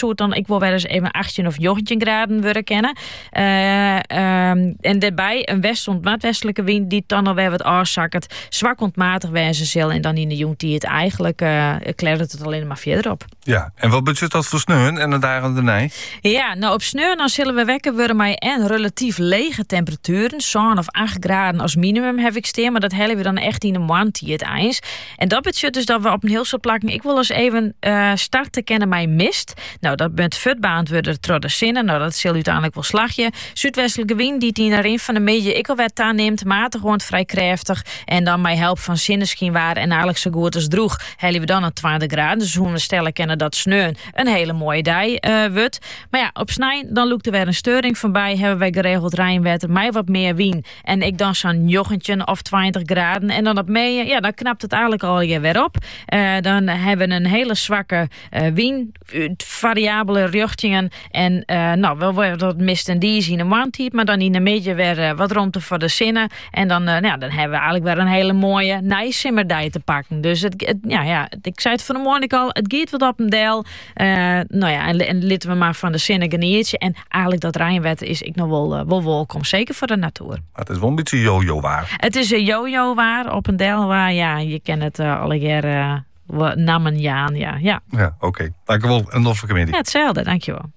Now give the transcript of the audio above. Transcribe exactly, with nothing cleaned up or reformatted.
zou het dan ik wil wel eens even achttien of negentien graden willen kennen. Uh, um, en daarbij een west- tot noordwestelijke wind die dan alweer wat afzakkert. Zwak ontmatig wezen zal en dan in de jong die het eigenlijk uh, klettert het alleen maar verder op. Ja, en wat betekent dat voor sneeuwen en de dagen erna? Ja, nou op sneeuw dan zullen we wekken worden met en relatief lege temperaturen. Zo'n of acht graden als minimum heb ik steen, maar dat hellen we dan echt in de maand die het ijs. En dat betekent dus dat we op een heel soort plakken. Ik wil eens even uh, starten kennen mij mist. Nou, dat bent futbaand worden door de zinnen. Nou, dat zal uiteindelijk wel slagje. Zuidwestelijke wind die die naar in van de media ik al werd aanneemt, matig gewoon vrij krachtig. En dan met help van zinneschien waar en eigenlijk zo goed als droeg, hellen we dan een twaalf graden. Dus hoe we stellen kennen dat sneeuw een hele mooie dag uh, wordt. Maar ja, op snij dan loopt er weer een steuring voorbij. Hebben wij geregeld rijnwetter, mij wat meer wien. En ik dan zo'n jochentje of twintig graden. En dan op mee, ja, dan knapt het eigenlijk al weer op. Uh, dan hebben we een hele zwakke uh, wien, variabele richtingen. En uh, nou, wel weer dat mist en die in de maand, maar dan in de midden weer uh, wat ruimte voor de zinnen. En dan, uh, nou, dan hebben we eigenlijk weer een hele mooie nijsimmerdij te pakken. Dus het, het, ja, ja, ik zei het vanmorgen al, het gaat wat op een deel. Uh, nou ja, en, en litten we maar van de zinnen genietje. En eigenlijk dat rijnwetter is ik nog wel, uh, wel welkom, zeker voor de natuur. Maar het is wel een beetje jojo waar. Het is een jojo waar, op een deel waar, ja, je kent het uh, alle keer uh, namen jaan, ja. Ja, ja oké. Okay. Dank je wel. En nog voor comedie. Ja, hetzelfde, dankjewel.